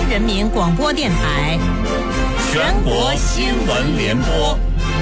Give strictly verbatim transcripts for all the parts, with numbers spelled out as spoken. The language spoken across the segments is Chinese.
央人民广播电台全国新闻联播。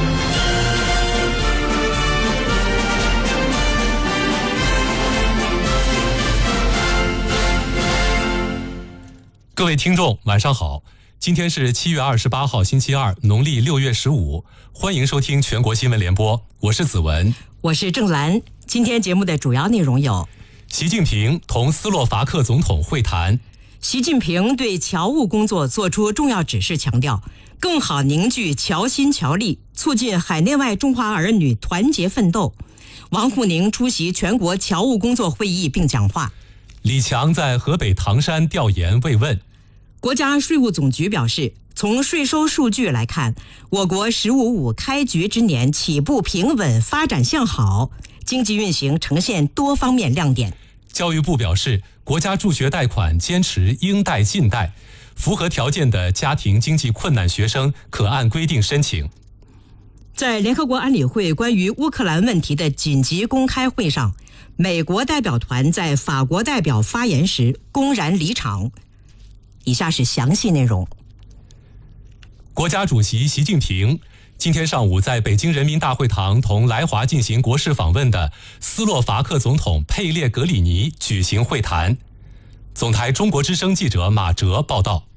各位听众晚上好，今天是七月二十八号星期二，农历六月十五，欢迎收听全国新闻联播，我是子文， 我是郑兰。今天节目的主要内容有： 习近平同斯洛伐克总统会谈， 习近平对侨务工作作出重要指示，强调更好凝聚侨心侨力，促进海内外中华儿女团结奋斗。王沪宁出席全国侨务工作会议并讲话。 李强在河北唐山调研慰问。 国家税务总局表示，从税收数据来看，我国“十五五”开局之年起步平稳，发展向好，经济运行呈现多方面亮点。 教育部表示，国家助学贷款坚持应贷尽贷，符合条件的家庭经济困难学生可按规定申请。 在联合国安理会关于乌克兰问题的紧急公开会上，美国代表团在法国代表发言时公然离场。以下是详细内容。 国家主席习近平今天上午在北京人民大会堂同来华进行国事访问的斯洛伐克总统佩列格里尼举行会谈。总台中国之声记者马哲报道。